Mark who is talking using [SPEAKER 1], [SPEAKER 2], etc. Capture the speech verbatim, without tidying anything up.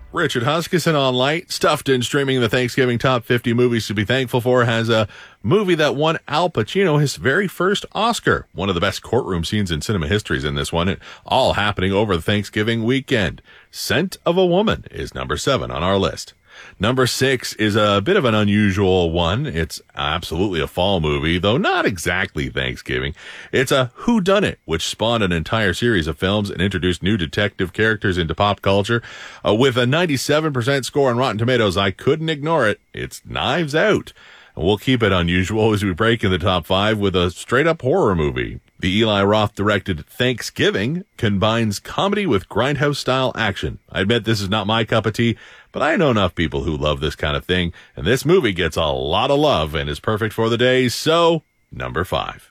[SPEAKER 1] Richard Huskisson on Light, stuffed and streaming the Thanksgiving Top fifty Movies to be Thankful For, has a movie that won Al Pacino his very first Oscar. One of the best courtroom scenes in cinema history is in this one, all happening over the Thanksgiving weekend. Scent of a Woman is number seven on our list. Number six is a bit of an unusual one. It's absolutely a fall movie, though not exactly Thanksgiving. It's a whodunit, which spawned an entire series of films and introduced new detective characters into pop culture. Uh, with a ninety-seven percent score on Rotten Tomatoes, I couldn't ignore it. It's Knives Out. And we'll keep it unusual as we break in the top five with a straight-up horror movie. The Eli Roth-directed Thanksgiving combines comedy with grindhouse-style action. I admit this is not my cup of tea, but I know enough people who love this kind of thing, and this movie gets a lot of love and is perfect for the day, so number five.